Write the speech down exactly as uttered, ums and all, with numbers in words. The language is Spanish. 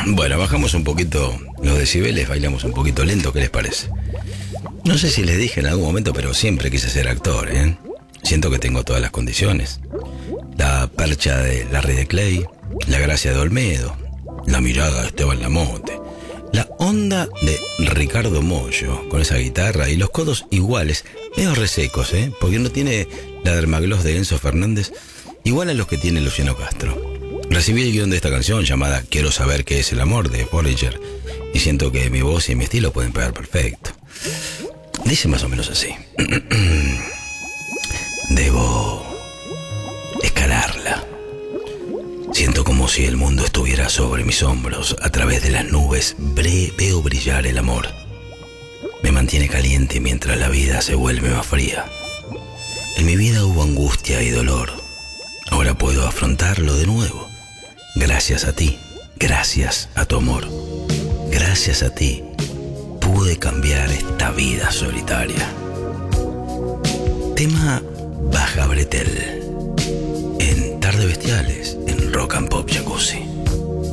Bueno, bajamos un poquito los decibeles, bailamos un poquito lento, ¿qué les parece? No sé si les dije en algún momento, pero siempre quise ser actor, ¿eh? Siento que tengo todas las condiciones. La percha de Larry de Clay, la gracia de Olmedo, la mirada de Esteban Lamote, la onda de Ricardo Mollo con esa guitarra y los codos iguales, medio resecos, ¿eh? Porque no tiene la dermagloss de Enzo Fernández, igual a los que tiene Luciano Castro. Recibí el guión de esta canción llamada Quiero saber qué es el amor de Bollinger y siento que mi voz y mi estilo pueden pegar perfecto. Dice más o menos así. Debo escalarla. Siento como si el mundo estuviera sobre mis hombros. A través de las nubes bre- veo brillar el amor. Me mantiene caliente mientras la vida se vuelve más fría. En mi vida hubo angustia y dolor. Ahora puedo afrontarlo de nuevo. Gracias a ti, gracias a tu amor. Gracias a ti pude cambiar esta vida solitaria. Tema Baja Bretel.